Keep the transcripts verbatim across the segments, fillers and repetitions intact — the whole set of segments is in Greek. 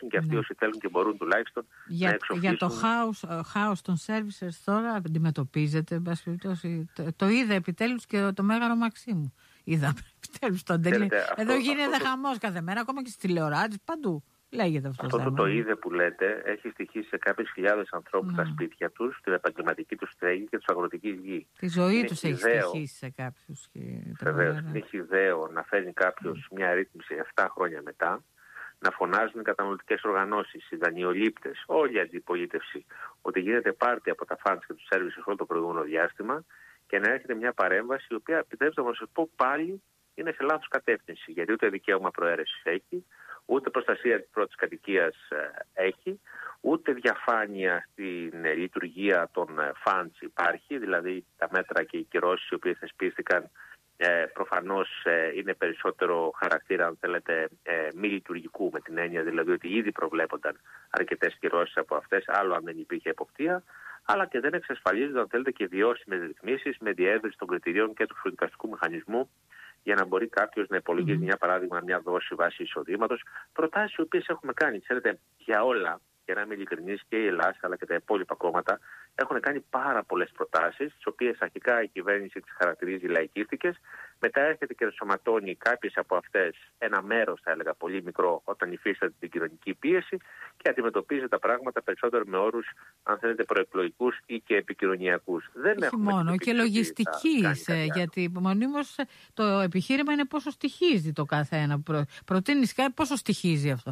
και αυτοί ναι. όσοι θέλουν και μπορούν τουλάχιστον για, να εξοφλήσουν. Για το χάος, χάος των services τώρα αντιμετωπίζεται, το, το είδε επιτέλους και το Μέγαρο Μαξίμου. Είδα επιτέλους τον τελείω. Εδώ γίνεται χαμός το... κάθε μέρα, ακόμα και στις τηλεοράσεις, παντού. Λέγεται αυτό, αυτό το, το είδε που λέτε έχει στοιχήσει σε κάποιες χιλιάδες ανθρώπους ναι. στα σπίτια τους, την επαγγελματική τους στέγη και τους αγροτική γη. Τη ζωή τους έχει στοιχήσει σε κάποιους. Βεβαίως, έχει ιδέο να φέρνει κάποιος mm. μια ρύθμιση επτά χρόνια μετά, να φωνάζουν οι καταναλωτικές οργανώσεις, οι δανειολήπτες, όλη η αντιπολίτευση, ότι γίνεται πάρτι από τα φαντς και τους services όλο το προηγούμενο διάστημα και να έρχεται μια παρέμβαση η οποία, επιτρέψτε να σας πω πάλι, είναι σε λάθος κατεύθυνση. Γιατί ούτε δικαίωμα προαίρεσης έχει, ούτε προστασία της πρώτης κατοικίας έχει, ούτε διαφάνεια στην λειτουργία των funds υπάρχει, δηλαδή τα μέτρα και οι κυρώσεις οι οποίες θεσπίστηκαν ε, προφανώς ε, είναι περισσότερο χαρακτήρα, αν θέλετε, ε, μη λειτουργικού, με την έννοια δηλαδή ότι ήδη προβλέπονταν αρκετές κυρώσεις από αυτές, άλλο αν δεν υπήρχε εποπτεία, αλλά και δεν εξασφαλίζονται, αν θέλετε, και βιώσιμες ρυθμίσεις με διεύρυνση των κριτηρίων και του φορολογικού μηχανισμού, για να μπορεί κάποιο να υπολογίζει, mm-hmm. μια παράδειγμα, μια δόση βάση εισοδήματος. Προτάσεις οι οποίες έχουμε κάνει, ξέρετε, για όλα, για να είμαι ειλικρινής, και η Ελλάδα αλλά και τα υπόλοιπα κόμματα έχουν κάνει πάρα πολλές προτάσεις, τις οποίες αρχικά η κυβέρνηση τις χαρακτηρίζει λαϊκίστικες. Μετά έρχεται και ενσωματώνει κάποιες από αυτές, ένα μέρος θα έλεγα πολύ μικρό, όταν υφίσταται την κοινωνική πίεση και αντιμετωπίζει τα πράγματα περισσότερο με όρους, αν θέλετε, προεκλογικούς ή και επικοινωνιακούς. Δεν όχι μόνο, και λογιστικής, γιατί μονίμως το επιχείρημα είναι πόσο στοιχίζει το κάθε ένα. Προ, προτείνεις κάτι, πόσο στοιχίζει αυτό.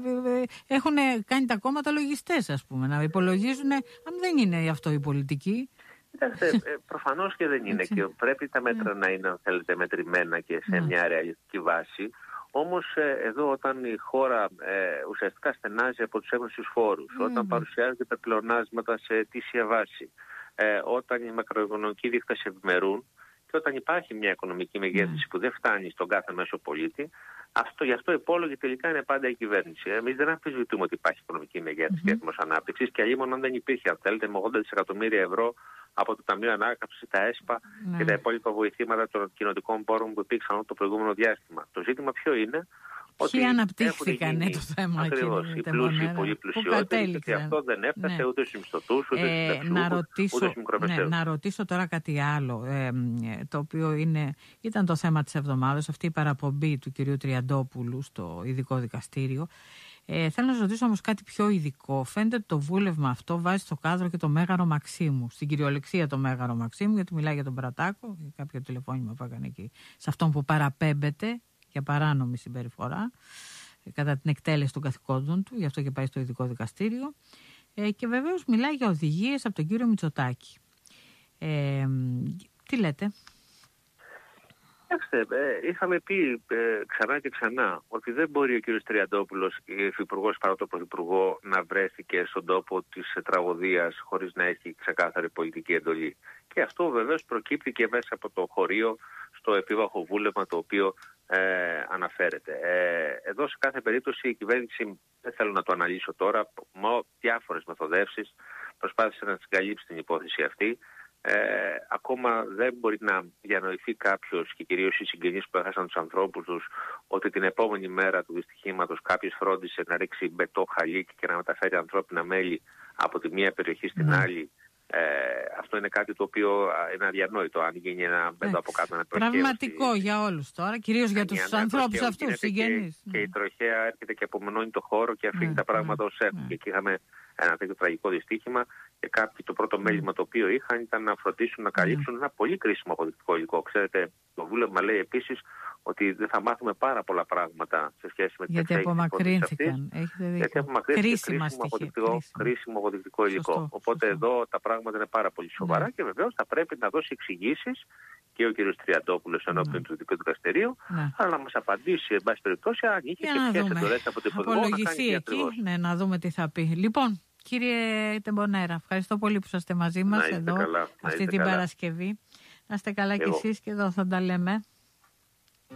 Έχουν κάνει τα κόμματα λογιστές, ας πούμε, να υπολογίζουν, αν δεν είναι αυτό η πολιτική. Κοιτάξτε, προφανώς και δεν είναι και πρέπει τα μέτρα να είναι, αν θέλετε, μετρημένα και σε μια ρεαλιστική βάση. Όμως εδώ όταν η χώρα ε, ουσιαστικά στενάζει από τους έμεσους φόρους, mm. όταν παρουσιάζονται τα πλεονάσματα σε αιτήσια βάση, ε, όταν οι μακροοικονομικοί δείκτες ευημερούν και όταν υπάρχει μια οικονομική μεγέθυνση mm. που δεν φτάνει στον κάθε μέσο πολίτη, αυτό, γι' αυτό υπόλογη τελικά είναι πάντα η κυβέρνηση. Εμείς δεν αμφισβητούμε ότι υπάρχει οικονομική μεγέθυνση mm-hmm. και έτοιμος ανάπτυξης και αλλήμον αν δεν υπήρχε, αν θέλετε, με ογδόντα δισεκατομμύρια ευρώ από το Ταμείο Ανάκαμψης, τα ΕΣΠΑ ναι. και τα υπόλοιπα βοηθήματα των κοινοτικών πόρων που υπήρξαν όλο το προηγούμενο διάστημα. Το ζήτημα ποιο είναι? Ποιοι αναπτύχθηκαν το θέμα. Ακριβώς. Οι πλούσιοι, οι πολύ πλουσιότεροι, γιατί αυτό δεν έφτασε ναι. ούτε στους μισθωτούς, ούτε ε, στους λεφτούς, ούτε στους μικρομεσαίους. Ναι, να ρωτήσω τώρα κάτι άλλο, ε, το οποίο είναι, ήταν το θέμα της εβδομάδας, αυτή η παραπομπή του κυρίου Τριαντόπουλου στο ειδικό δικαστήριο. Ε, θέλω να σας ρωτήσω όμως κάτι πιο ειδικό. Φαίνεται ότι το βούλευμα αυτό βάζει στο κάδρο και το Μέγαρο Μαξίμου, στην κυριολεξία το Μέγαρο Μαξίμου, γιατί μιλάει για τον Πρατάκο, για κάποιο τηλεφώνημα που έκανε εκεί, σε αυτόν που παραπέμπεται για παράνομη συμπεριφορά κατά την εκτέλεση των καθηκόντων του, γι' αυτό και πάει στο ειδικό δικαστήριο. Ε, και βεβαίως μιλάει για οδηγίες από τον κύριο Μητσοτάκη. Ε, τι λέτε? Κοιτάξτε, ε, είχαμε πει ε, ξανά και ξανά ότι δεν μπορεί ο κύριος Τριαντόπουλος, υφυπουργός παρά το πρωθυπουργό, να βρέθηκε στον τόπο της τραγωδίας χωρίς να έχει ξεκάθαρη πολιτική εντολή. Και αυτό βεβαίως προκύπτει και μέσα από το χωρίο στο επίβαχο βούλευμα το οποίο ε, αναφέρεται. Ε, εδώ σε κάθε περίπτωση η κυβέρνηση, δεν θέλω να το αναλύσω τώρα, με διάφορες μεθοδεύσεις προσπάθησε να συγκαλύψει την υπόθεση αυτή. Ε, ακόμα δεν μπορεί να διανοηθεί κάποιος και κυρίως οι συγγενείς που έχασαν τους ανθρώπους τους ότι την επόμενη μέρα του δυστυχήματος κάποιος φρόντισε να ρίξει μπετό χαλίκι και να μεταφέρει ανθρώπινα μέλη από τη μία περιοχή στην mm. άλλη. Ε, αυτό είναι κάτι το οποίο είναι αδιανόητο αν γίνει ένα μπετό από κάτω. Ένα πραγματικό για όλους τώρα, κυρίως για τους ανθρώπους αυτούς, συγγενείς. Και, και η τροχέα έρχεται και απομονώνει το χώρο και αφήνει mm. τα πράγματα ως έχουν. Mm. Και εκεί είχαμε ένα τέτοιο τραγικό δυστύχημα και κάποιοι το πρώτο μέλημα το οποίο είχαν ήταν να φροντίσουν να καλύψουν mm. ένα πολύ κρίσιμο αποδεικτικό υλικό. Ξέρετε, το βούλευμα λέει επίσης ότι δεν θα μάθουμε πάρα πολλά πράγματα σε σχέση με την γιατί απομακρύνθηκαν. Γιατί απομακρύνθηκαν κρίσιμο αποδεικτικό, κρίσιμο αποδεικτικό υλικό. Σωστό, Οπότε σωστό. Εδώ τα πράγματα είναι πάρα πολύ σοβαρά mm. και βεβαίως θα πρέπει να δώσει εξηγήσεις και ο κ. Τριαντόπουλος ενώπιον mm. του Ειδικού Δικαστηρίου, mm. αλλά να μας απαντήσει, εν πάση περιπτώσει, αν είχε και ποιες εντολές από την Υπουργό να κάνει και ακριβώς. Ναι, να δούμε τι θα πει. Λοιπόν, κύριε Τεμπονέρα, ευχαριστώ πολύ που είσαστε μαζί μας εδώ καλά, αυτή την καλά. Παρασκευή. Να είστε καλά κι εσείς και εδώ θα τα λέμε.